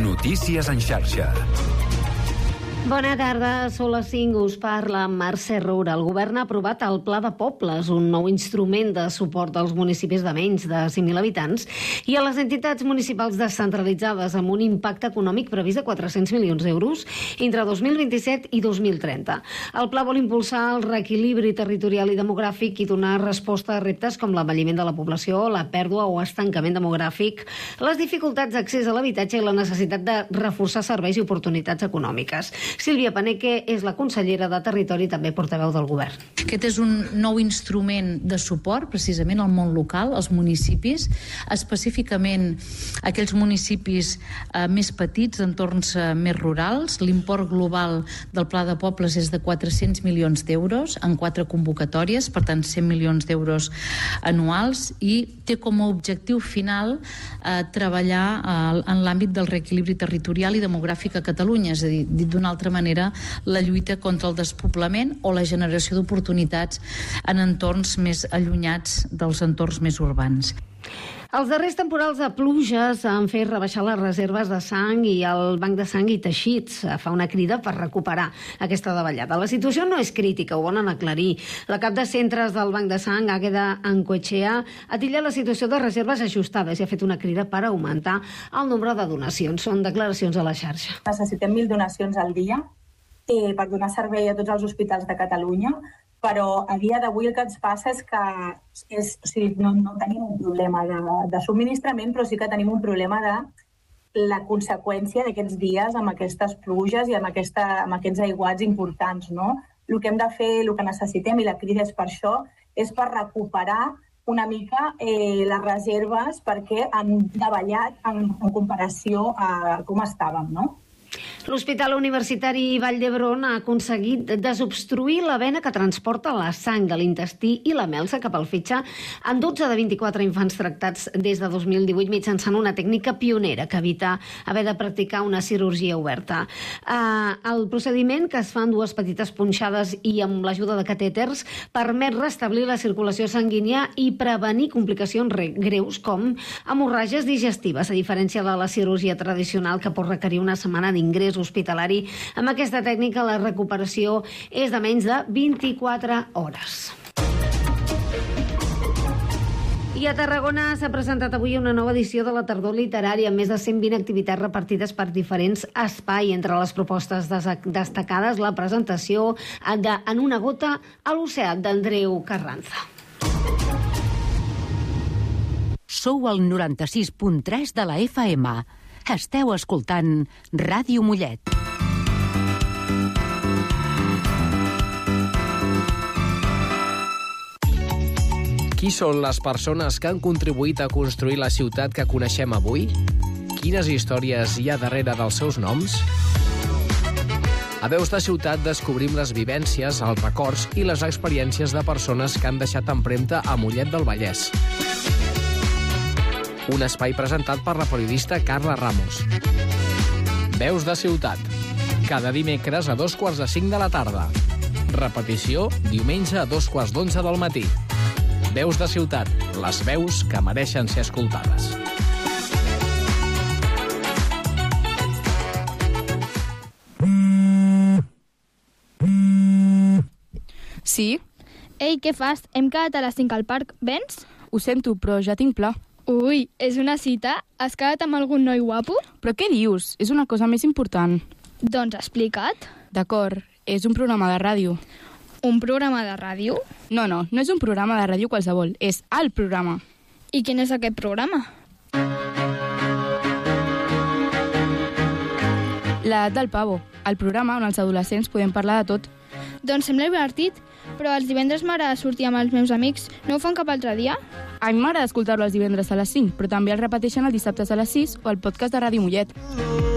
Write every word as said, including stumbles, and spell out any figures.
Notícies en xarxa. Bona tarda, són les cinc, us parla Mercè Roura. El govern ha aprovat el Pla de Pobles, un nou instrument de suport als municipis de menys de cinc mil habitants i a les entitats municipals descentralitzades amb un impacte econòmic previst de quatre-cents milions d'euros entre dos mil vint-i-set i dos mil trenta. El pla vol impulsar el reequilibri territorial i demogràfic i donar resposta a reptes com l'envelliment de la població, la pèrdua o estancament demogràfic, les dificultats d'accés a l'habitatge i la necessitat de reforçar serveis i oportunitats econòmiques. Sílvia Paneque és la consellera de Territori i també portaveu del govern. Aquest és un nou instrument de suport precisament al món local, als municipis, específicament aquells municipis eh, més petits, entorns eh, més rurals. L'import global del Pla de Pobles és de quatre-cents milions d'euros en quatre convocatòries, per tant cent milions d'euros anuals, i té com a objectiu final eh, treballar eh, en l'àmbit del reequilibri territorial i demogràfic a Catalunya, és a dir, dit d'una altra manera, la lluita contra el despoblament o la generació d'oportunitats en entorns més allunyats dels entorns més urbans. Els darrers temporals de pluges han fet rebaixar les reserves de sang i el banc de sang i teixits. Fa una crida per recuperar aquesta davallada. La situació no és crítica, ho volen aclarir. La cap de centres del banc de sang, Àgueda Ancoetxea, ha titllat la situació de reserves ajustades i ha fet una crida per augmentar el nombre de donacions. Són declaracions a la xarxa. Necessitem mil donacions al dia eh, per donar servei a tots els hospitals de Catalunya, però a dia d'avui el que ens passa és que és, o sigui, no, no tenim un problema de, de subministrament, però sí que tenim un problema de la conseqüència d'aquests dies amb aquestes pluges i amb, aquesta, amb aquests aiguats importants, no? El que hem de fer, el que necessitem, i la crida és per això, és per recuperar una mica eh, les reserves perquè han davallat en, en comparació a com estàvem, no? L'Hospital Universitari Vall d'Hebron ha aconseguit desobstruir la vena que transporta la sang de l'intestí i la melsa cap al fetge en dotze de vint-i-quatre infants tractats des de dos mil divuit mitjançant una tècnica pionera que evita haver de practicar una cirurgia oberta. Uh, el procediment, que es fa en dues petites punxades i amb l'ajuda de catèters, permet restablir la circulació sanguínia i prevenir complicacions greus com hemorràgies digestives, a diferència de la cirurgia tradicional que pot requerir una setmana d'ingrés hospitalari. Amb aquesta tècnica la recuperació és de menys de vint-i-quatre hores. I a Tarragona s'ha presentat avui una nova edició de la Tardor Literària amb més de cent vint activitats repartides per diferents espais. Entre les propostes destacades, la presentació de En una gota a l'oceà d'Andreu Carranza. Sou al noranta-sis punt tres de la F M. Esteu escoltant Ràdio Mollet. Qui són les persones que han contribuït a construir la ciutat que coneixem avui? Quines històries hi ha darrere dels seus noms? A Veus de Ciutat descobrim les vivències, els records i les experiències de persones que han deixat empremta a Mollet del Vallès. Un espai presentat per la periodista Carla Ramos. Veus de Ciutat. Cada dimecres a dos quarts de cinc de la tarda. Repetició diumenge a dos quarts d'onze del matí. Veus de Ciutat. Les veus que mereixen ser escoltades. Sí? Ei, què fas? Hem quedat a les cinc al parc. Vens? Ho sento, però ja tinc pla. Ui, és una cita? Has quedat amb algun noi guapo? Però què dius? És una cosa més important. Doncs explica't. D'acord, és un programa de ràdio. Un programa de ràdio? No, no, no és un programa de ràdio qualsevol, és el programa. I quin és aquest programa? L'edat del pavo, el programa on els adolescents podem parlar de tot. Doncs sembla divertit, però els divendres m'agrada sortir amb els meus amics. No ho fan cap altre dia? A mi m'agrada escoltar-lo els divendres a les cinc, però també el repeteixen els dissabtes a les sis o el podcast de Ràdio Mollet.